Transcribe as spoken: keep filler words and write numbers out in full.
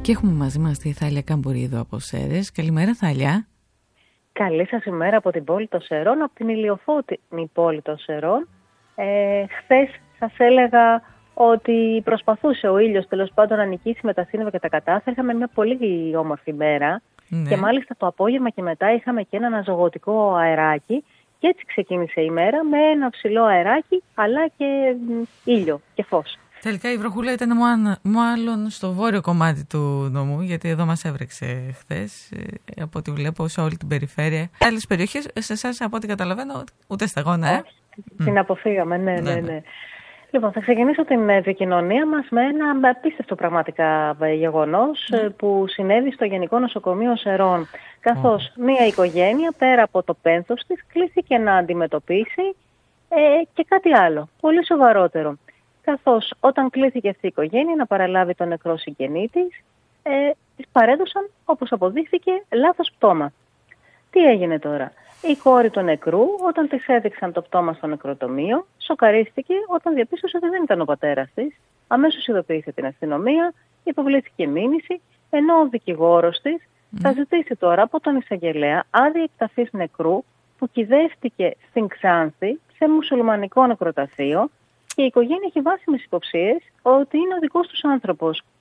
Και έχουμε μαζί μας τη Θάλια Καμπουρίδου από Σέρρες. Καλημέρα, Θάλια. Καλή σας ημέρα από την πόλη των Σερών, από την ηλιοφώτινη πόλη των Σερών. Ε, χθες σας έλεγα ότι προσπαθούσε ο ήλιος τέλος πάντων να νικήσει με τα σύννεφα και τα κατάφερε. Είχαμε μια πολύ όμορφη μέρα, ναι. Και μάλιστα το απόγευμα και μετά είχαμε και ένα αναζωογωτικό αεράκι και έτσι ξεκίνησε η μέρα με ένα ψηλό αεράκι αλλά και ήλιο και φως. Τελικά η βροχούλα ήταν μάλλον στο βόρειο κομμάτι του νομού, γιατί εδώ μας έβρεξε χθες, από ό,τι βλέπω, σε όλη την περιφέρεια. Άλλες περιοχές, σε εσάς από ό,τι καταλαβαίνω, ούτε σταγόνα, ε. Την αποφύγαμε, ναι, ναι, ναι. ναι. Λοιπόν, θα ξεκινήσω την επικοινωνία μας με ένα απίστευτο πραγματικά γεγονός mm. που συνέβη στο Γενικό Νοσοκομείο Σερών. Καθώς mm. μία οικογένεια, πέρα από το πένθος της, κλήθηκε να αντιμετωπίσει ε, και κάτι άλλο, πολύ σοβαρότερο. Καθώς όταν κλήθηκε αυτή η οικογένεια να παραλάβει τον νεκρό συγγενή της, ε, της παρέδωσαν, όπως αποδείχθηκε, λάθος πτώμα. Τι έγινε τώρα? Η κόρη του νεκρού, όταν της έδειξαν το πτώμα στο νεκροτομείο, σοκαρίστηκε όταν διαπίστωσε ότι δεν ήταν ο πατέρας της. Αμέσως ειδοποίησε την αστυνομία, υποβλήθηκε μήνυση, ενώ ο δικηγόρος της mm. θα ζητήσει τώρα από τον εισαγγελέα άδεια εκταφής νεκρού που κυδεύτηκε στην Ξάνθη σε μουσουλμανικό νεκροταφείο. Και η οικογένεια έχει βάσιμες υποψίες ότι είναι ο δικός τους άνθρωπος.